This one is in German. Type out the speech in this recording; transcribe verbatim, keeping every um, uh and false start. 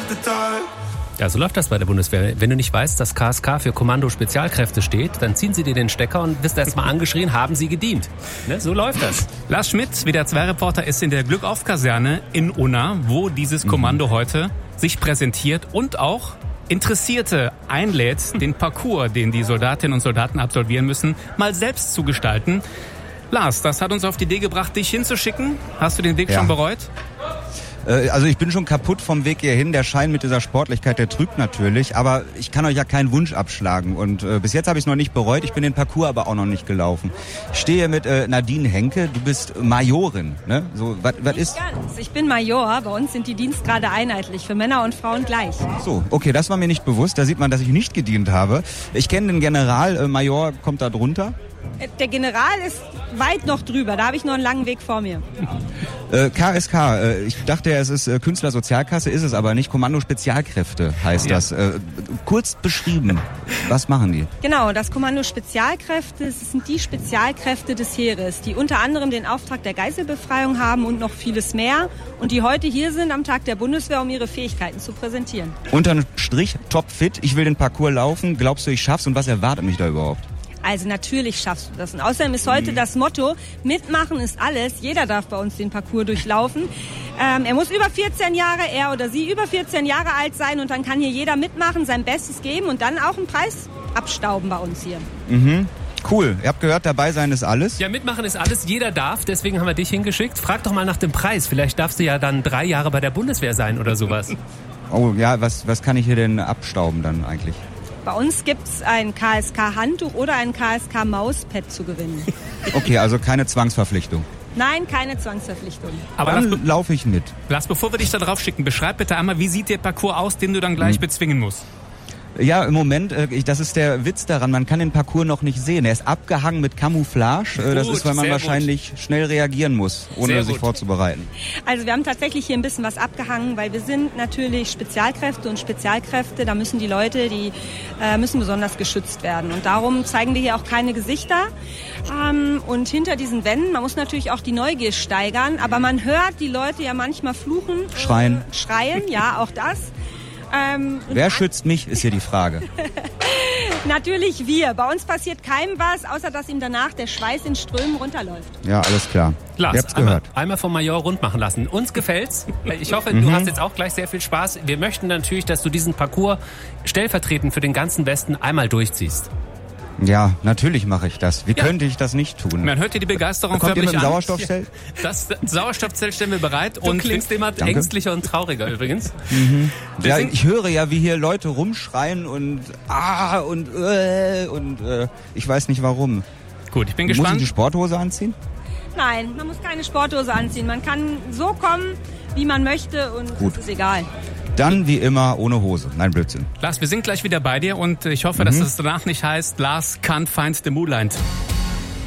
Ja, so läuft das bei der Bundeswehr. Wenn du nicht weißt, dass K S K für Kommando Spezialkräfte steht, dann ziehen sie dir den Stecker und wirst erst mal angeschrien, haben sie gedient. Ne? So läuft das. Lars Schmidt, W D R zwei Reporter, ist in der Glückauf-Kaserne in Unna, wo dieses Kommando mhm. heute sich präsentiert und auch Interessierte einlädt, den Parcours, den die Soldatinnen und Soldaten absolvieren müssen, mal selbst zu gestalten. Lars, das hat uns auf die Idee gebracht, dich hinzuschicken. Hast du den Weg ja. schon bereut? Also ich bin schon kaputt vom Weg hierhin. Der Schein mit dieser Sportlichkeit, der trügt natürlich. Aber ich kann euch ja keinen Wunsch abschlagen. Und äh, bis jetzt habe ich es noch nicht bereut. Ich bin den Parcours aber auch noch nicht gelaufen. Ich stehe hier mit äh, Nadine Henke. Du bist Majorin, ne? So, was ist? Ganz. Ich bin Major. Bei uns sind die Dienstgrade einheitlich. Für Männer und Frauen gleich. So, okay, das war mir nicht bewusst. Da sieht man, dass ich nicht gedient habe. Ich kenne den General. Äh, Major kommt da drunter. Der General ist weit noch drüber. Da habe ich noch einen langen Weg vor mir. Äh, K S K, äh, ich dachte ja, es ist äh, Künstlersozialkasse, ist es aber nicht. Kommando Spezialkräfte heißt ja. das. Äh, kurz beschrieben, was machen die? Genau, das Kommando Spezialkräfte, das sind die Spezialkräfte des Heeres, die unter anderem den Auftrag der Geiselbefreiung haben und noch vieles mehr. Und die heute hier sind am Tag der Bundeswehr, um ihre Fähigkeiten zu präsentieren. Unterm Strich, topfit. Ich will den Parcours laufen. Glaubst du, ich schaff's? Und was erwartet mich da überhaupt? Also natürlich schaffst du das. Und außerdem ist heute mhm. das Motto, mitmachen ist alles. Jeder darf bei uns den Parcours durchlaufen. Ähm, er muss über vierzehn Jahre, er oder sie über vierzehn Jahre alt sein und dann kann hier jeder mitmachen, sein Bestes geben und dann auch einen Preis abstauben bei uns hier. Mhm. Cool. Ihr habt gehört, dabei sein ist alles. Ja, mitmachen ist alles. Jeder darf. Deswegen haben wir dich hingeschickt. Frag doch mal nach dem Preis. Vielleicht darfst du ja dann drei Jahre bei der Bundeswehr sein oder sowas. Oh ja, was, was kann ich hier denn abstauben dann eigentlich? Bei uns gibt es ein K S K-Handtuch oder ein K S K-Mauspad zu gewinnen. Okay, also keine Zwangsverpflichtung. Nein, keine Zwangsverpflichtung. Aber dann laufe ich mit. Lars, bevor wir dich da drauf schicken, beschreib bitte einmal, wie sieht der Parcours aus, den du dann gleich hm. bezwingen musst? Ja, im Moment, äh, das ist der Witz daran, man kann den Parcours noch nicht sehen. Er ist abgehangen mit Camouflage. Äh, das gut, ist, weil man wahrscheinlich gut. schnell reagieren muss, ohne sehr sich gut. vorzubereiten. Also wir haben tatsächlich hier ein bisschen was abgehangen, weil wir sind natürlich Spezialkräfte und Spezialkräfte, da müssen die Leute, die äh, müssen besonders geschützt werden. Und darum zeigen wir hier auch keine Gesichter. Ähm, und hinter diesen Wänden, man muss natürlich auch die Neugier steigern, aber man hört die Leute ja manchmal fluchen. Schreien. Äh, schreien, ja, auch das. Ähm, Wer schützt mich, ist hier die Frage. Natürlich wir. Bei uns passiert keinem was, außer dass ihm danach der Schweiß in Strömen runterläuft. Ja, alles klar. Lars, Ihr habt's einmal, gehört. einmal vom Major rund machen lassen. Uns gefällt's. Ich hoffe, du hast jetzt auch gleich sehr viel Spaß. Wir möchten natürlich, dass du diesen Parcours stellvertretend für den ganzen Westen einmal durchziehst. Ja, natürlich mache ich das. Wie ja. könnte ich das nicht tun? Man hört dir die Begeisterung Kommt förmlich ihr mit dem an. Sauerstoffzelt? Das Sauerstoffzelt stellen wir bereit. Du und klingst immer Danke. ängstlicher und trauriger übrigens. Mhm. Ja, ich höre ja, wie hier Leute rumschreien und ah und äh, und äh, ich weiß nicht warum. Gut, ich bin gespannt. Muss ich die Sporthose anziehen? Nein, man muss keine Sporthose anziehen. Man kann so kommen, wie man möchte und Gut. es ist egal. Dann wie immer ohne Hose. Nein, Blödsinn. Lars, wir sind gleich wieder bei dir und ich hoffe, mhm. dass es danach nicht heißt, Lars can't find the moonlight.